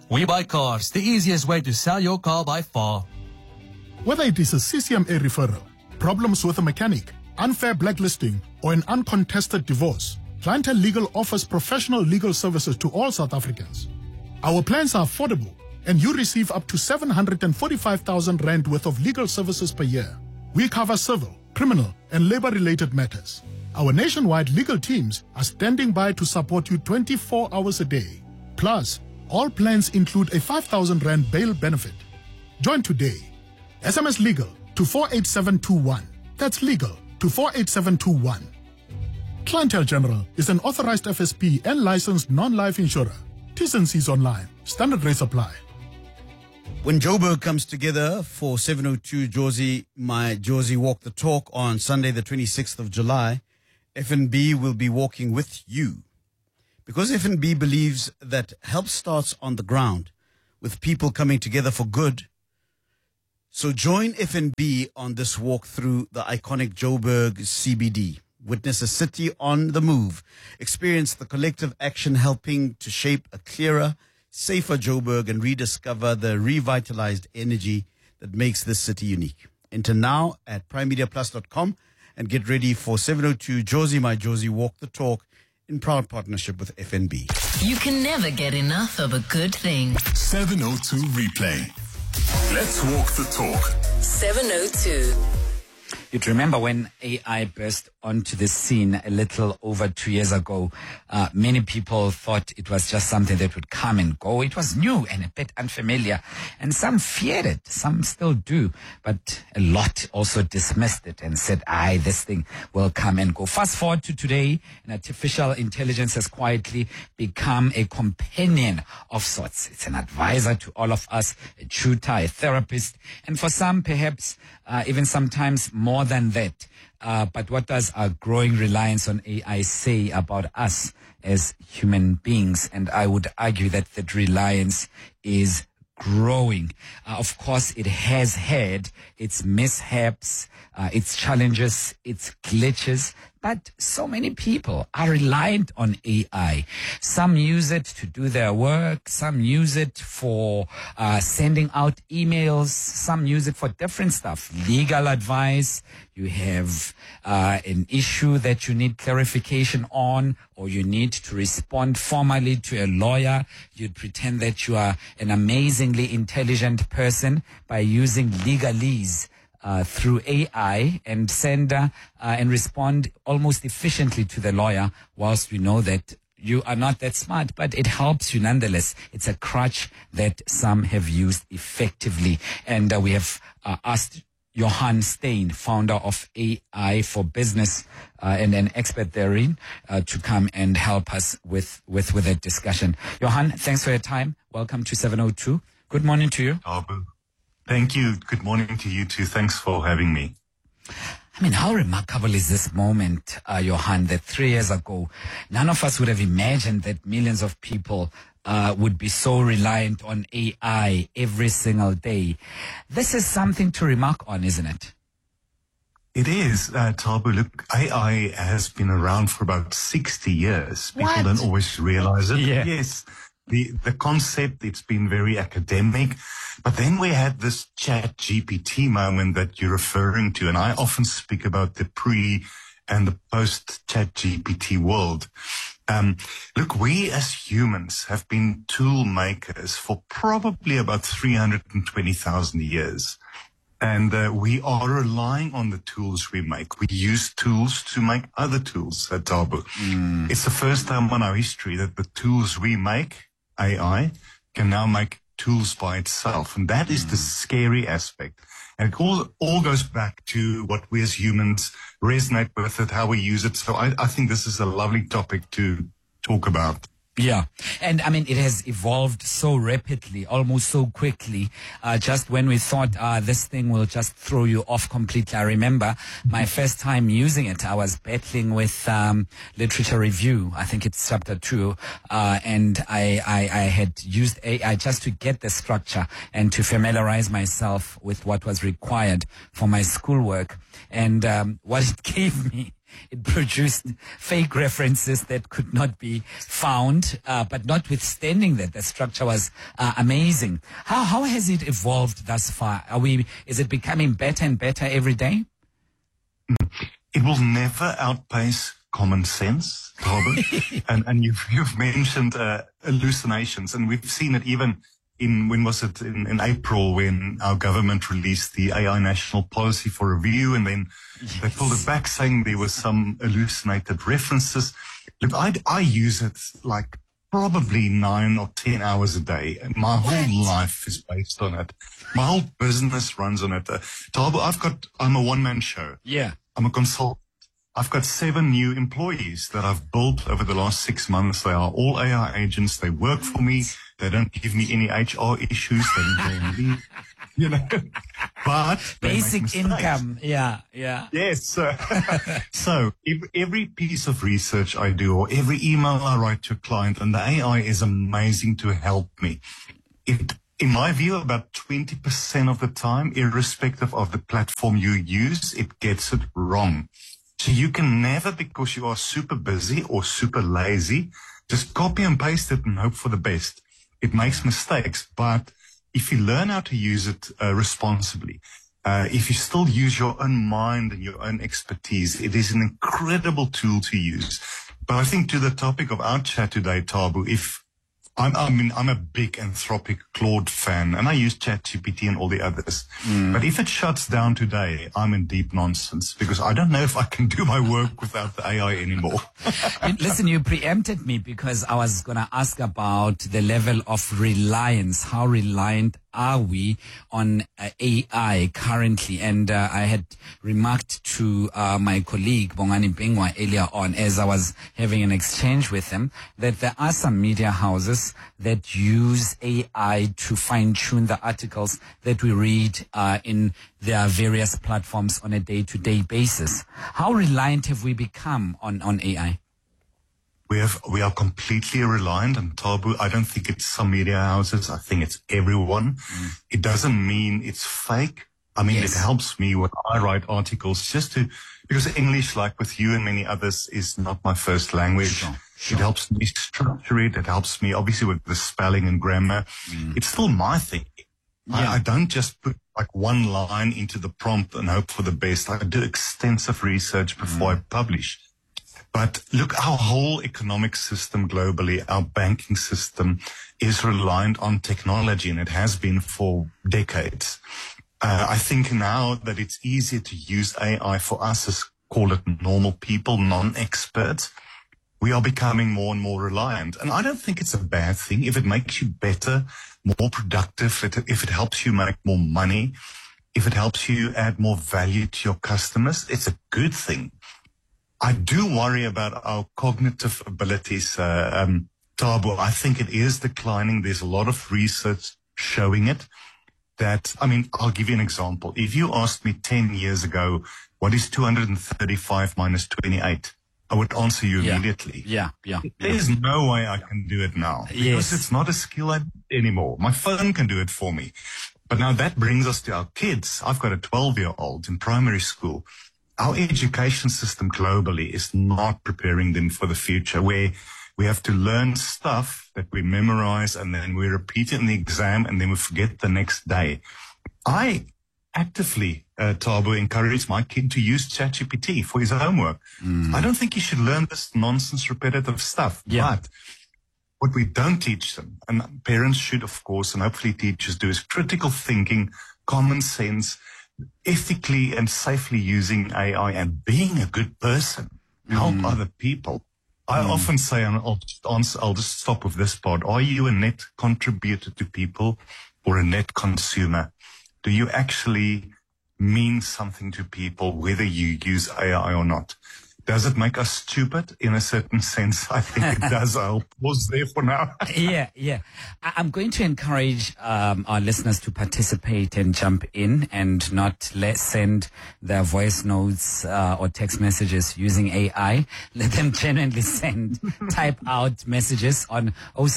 We Buy Cars, the easiest way to sell your car by far. Whether it is a CCMA referral, problems with a mechanic, unfair blacklisting, or an uncontested divorce, Clientele Legal offers professional legal services to all South Africans. Our plans are affordable, and you receive up to 745,000 Rand worth of legal services per year. We cover civil, criminal, and labor-related matters. Our nationwide legal teams are standing by to support you 24 hours a day. Plus, all plans include a 5,000 Rand bail benefit. Join today. SMS Legal to 48721. That's legal to 48721. Clientele General is an authorized FSP and licensed non-life insurer. T's and C's online. Standard rates apply. When Joburg comes together for 702 Jozi, my Jozi Walk the Talk on Sunday the 26th of July, FNB will be walking with you. Because FNB believes that help starts on the ground with people coming together for good. So join FNB on this walk through the iconic Joburg CBD. Witness a city on the move. Experience the collective action helping to shape a clearer, safer Joburg and rediscover the revitalized energy that makes this city unique. Enter now at primemediaplus.com and get ready for 702 Jozi My Jozi Walk the Talk in proud partnership with FNB. You can never get enough of a good thing. 702 Replay. Let's walk the talk. 702. You'd remember when AI burst onto the scene a little over 2 years ago. Many people thought it was just something that would come and go. It was new and a bit unfamiliar, and some feared it. Some still do, but a lot also dismissed it and said, this thing will come and go. Fast forward to today, and artificial intelligence has quietly become a companion of sorts. It's an advisor to all of us, a tutor, a therapist, and for some, perhaps even sometimes more than that. But what does our growing reliance on AI say about us as human beings? And I would argue that that reliance is growing. Of course, it has had its mishaps, its challenges, its glitches, but so many people are reliant on AI. Some use it to do their work. Some use it for sending out emails. Some use it for different stuff. Legal advice. You have an issue that you need clarification on, or you need to respond formally to a lawyer. You'd pretend that you are an amazingly intelligent person by using legalese through AI and send and respond almost efficiently to the lawyer, whilst we know that you are not that smart, but it helps you nonetheless. It's a crutch that some have used effectively. And we have asked Johan Steyn, founder of AI for Business and an expert therein, to come and help us with that discussion. Johan, thanks for your time. Welcome to 702. Good morning to you. Thank you. Good morning to you too. Thanks for having me. I mean, how remarkable is this moment, Johan, that 3 years ago, none of us would have imagined that millions of people would be so reliant on AI every single day. This is something to remark on, isn't it? It is, Tabu. Look, AI has been around for about 60 years. People What? don't always realize it. Yeah. Yes. The concept, it's been very academic. But then we had this chat GPT moment that you're referring to. And I often speak about the pre and the post chat GPT world. Look, we as humans have been tool makers for probably about 320,000 years. And we are relying on the tools we make. We use tools to make other tools at Tabu. It's the first time in our history that the tools we make, AI, can now make tools by itself. And that is the scary aspect. And it all goes back to what we as humans resonate with it, how we use it. So I think this is a lovely topic to talk about. Yeah. And I mean, it has evolved so rapidly, almost so quickly. Just when we thought, this thing will just throw you off completely. I remember my first time using it. I was battling with, literature review. I think it's chapter 2. And I had used AI just to get the structure and to familiarize myself with what was required for my schoolwork. And, what it gave me it produced fake references that could not be found. But notwithstanding that, the structure was amazing. How has it evolved thus far? Is it becoming better and better every day? It will never outpace common sense, Robert. and you've mentioned hallucinations, and we've seen it even in April when our government released the AI National Policy for Review, and then they pulled it back saying there was some hallucinated references. Look, I use it like probably 9 or 10 hours a day. My whole life is based on it. My whole business runs on it. Tabo, I'm a one-man show. Yeah. I'm a consultant. I've got 7 new employees that I've built over the last 6 months. They are all AI agents. They work for me. They don't give me any HR issues. They don't pay me, but basic income. Yeah. Yes. So every piece of research I do or every email I write to a client, and the AI is amazing to help me. In my view, about 20% of the time, irrespective of the platform you use, it gets it wrong. So you can never, because you are super busy or super lazy, just copy and paste it and hope for the best. It makes mistakes, but if you learn how to use it responsibly, if you still use your own mind and your own expertise, it is an incredible tool to use. But I think to the topic of our chat today, Tabu, I'm a big Anthropic Claude fan, and I use ChatGPT and all the others. But if it shuts down today, I'm in deep nonsense, because I don't know if I can do my work without the AI anymore. Listen, you preempted me, because I was going to ask about the level of reliance. How reliant are we on AI currently? And I had remarked to my colleague Bongani Bengwa earlier on, as I was having an exchange with him, that there are some media houses that use AI to fine-tune the articles that we read in their various platforms on a day-to-day basis. How reliant have we become on AI? We are completely reliant, and Tabu, I don't think it's some media houses. I think it's everyone. It doesn't mean it's fake. I mean, It helps me when I write articles because English, like with you and many others, is not my first language. Sure. It helps me structure it. It helps me obviously with the spelling and grammar. It's still my thing. Yeah. I don't just put like one line into the prompt and hope for the best. I do extensive research before I publish. But look, our whole economic system globally, our banking system is reliant on technology, and it has been for decades. I think now that it's easier to use AI for us as, call it, normal people, non-experts, we are becoming more and more reliant. And I don't think it's a bad thing. If it makes you better, more productive, if it helps you make more money, if it helps you add more value to your customers, it's a good thing. I do worry about our cognitive abilities, Tabu. I think it is declining. There's a lot of research showing it. I'll give you an example. If you asked me 10 years ago, what is 235 minus 28? I would answer you immediately. Yeah. There's no way I can do it now, because it's not a skill anymore. My phone can do it for me. But now that brings us to our kids. I've got a 12-year-old in primary school. Our education system globally is not preparing them for the future, where we have to learn stuff that we memorize and then we repeat it in the exam and then we forget the next day. I actively, Tabu, encourage my kid to use ChatGPT for his homework. I don't think he should learn this nonsense, repetitive stuff. Yeah. But what we don't teach them, and parents should, of course, and hopefully teachers do, is critical thinking, common sense, ethically and safely using AI, and being a good person, help other people. I often say, and I'll just stop with this part, are you a net contributor to people or a net consumer? Do you actually mean something to people, whether you use AI or not? Does it make us stupid? In a certain sense, I think it does. I'll pause there for now. Yeah. I'm going to encourage our listeners to participate and jump in, and not send their voice notes or text messages using AI. Let them genuinely type out messages on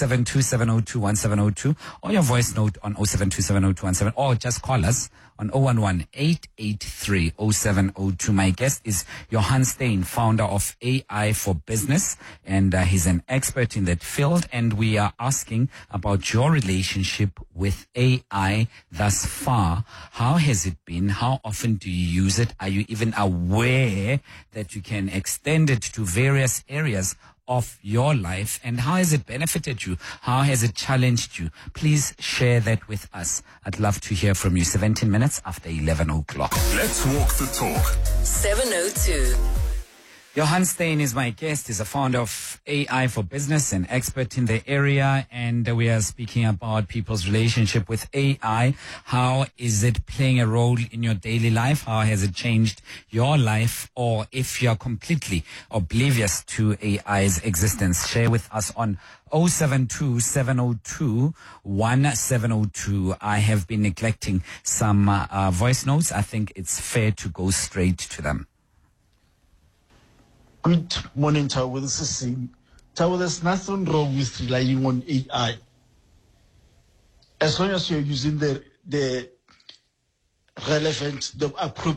0727021702, or your voice note on 07270217, or just call us on 011-883-0702. My guest is Johan Steyn, founder of AI for Business, and he's an expert in that field. And we are asking about your relationship with AI thus far. How has it been? How often do you use it? Are you even aware that you can extend it to various areas of your life? And how has it benefited you? How has it challenged you? Please share that with us. I'd love to hear from you. 17 minutes after 11 o'clock. Let's walk the talk. 702. Johan Steyn is my guest. He's a founder of AI for Business, an expert in the area, and we are speaking about people's relationship with AI. How is it playing a role in your daily life? How has it changed your life? Or if you're completely oblivious to AI's existence, share with us on 072-702-1702. I have been neglecting some voice notes. I think it's fair to go straight to them. Good morning, Tawo. This is Singh. Tawo, there's nothing wrong with relying on AI. As long as you're using the relevant, the appropriate